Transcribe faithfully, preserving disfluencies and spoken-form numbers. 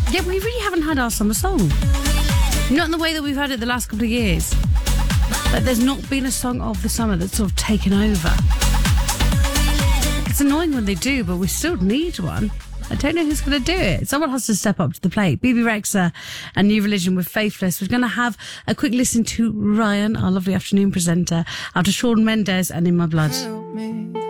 Yeah, we really haven't had our summer song. Not in the way that we've had it the last couple of years. Like, there's not been a song of the summer that's sort of taken over. It's annoying when they do, but we still need one. I don't know who's going to do it. Someone has to step up to the plate. B B Rexha and New Religion with Faithless. We're going to have a quick listen to Ryan, our lovely afternoon presenter, after Shawn Mendes and In My Blood.